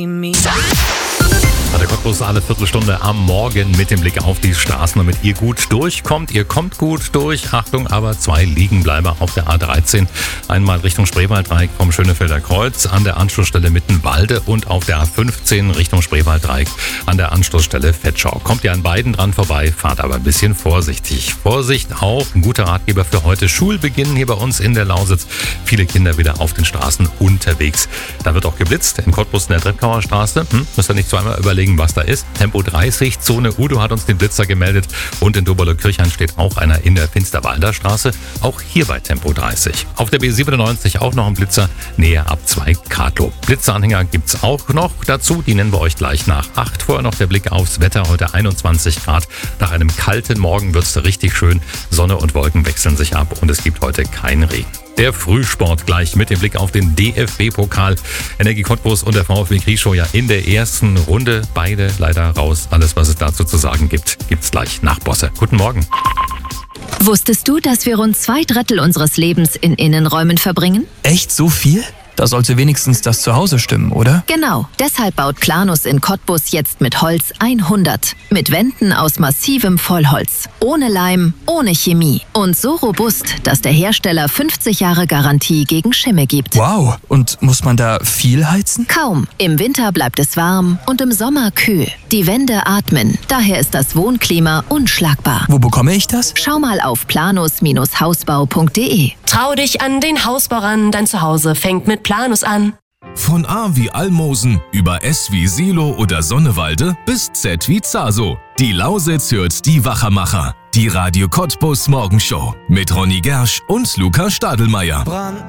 Der Cottbus alle Viertelstunde am Morgen mit dem Blick auf die Straßen, damit ihr gut durchkommt. Ihr kommt gut durch. Achtung, aber 2 Liegenbleiber auf der A13. Einmal Richtung Spreewalddreieck vom Schönefelder Kreuz an der Anschlussstelle Mittenwalde und auf der A15 Richtung Spreewalddreieck an der Anschlussstelle Vetschau. Kommt ihr an beiden dran vorbei, fahrt aber ein bisschen vorsichtig. Vorsicht auch, ein guter Ratgeber für heute. Schulbeginn hier bei uns in der Lausitz. Viele Kinder wieder auf den Straßen unterwegs. Da wird auch geblitzt in Cottbus in der Treppkauer Straße. Müsst ihr nicht zweimal überlegen, was da ist. Tempo 30, Zone Udo hat uns den Blitzer gemeldet und in Doberle-Kirchhain steht auch einer in der Finsterwalder Straße, auch hier bei Tempo 30. Auf der B97 auch noch ein Blitzer, näher ab 2 Kadlow. Blitzeranhänger gibt's auch noch dazu, die nennen wir euch gleich nach 8. Vorher noch der Blick aufs Wetter, heute 21 Grad. Nach einem kalten Morgen wird's richtig schön, Sonne und Wolken wechseln sich ab und es gibt heute keinen Regen. Der Frühsport gleich mit dem Blick auf den DFB-Pokal. Energie Cottbus und der VfB Krieschow ja in der ersten Runde. Beide leider raus. Alles, was es dazu zu sagen gibt, gibt's gleich nach Bosse. Guten Morgen. Wusstest du, dass wir rund 2/3 unseres Lebens in Innenräumen verbringen? Echt so viel? Da sollte wenigstens das Zuhause stimmen, oder? Genau. Deshalb baut Planus in Cottbus jetzt mit Holz 100. Mit Wänden aus massivem Vollholz. Ohne Leim, ohne Chemie. Und so robust, dass der Hersteller 50 Jahre Garantie gegen Schimmel gibt. Wow. Und muss man da viel heizen? Kaum. Im Winter bleibt es warm und im Sommer kühl. Die Wände atmen. Daher ist das Wohnklima unschlagbar. Wo bekomme ich das? Schau mal auf planus-hausbau.de. Trau dich an den Hausbau ran, dein Zuhause fängt mit Planus an. Von A wie Almosen über S wie Silo oder Sonnewalde bis Z wie Zaso. Die Lausitz hört die Wachermacher. Die Radio Cottbus Morgenshow mit Ronny Gersch und Luca Stadelmeier.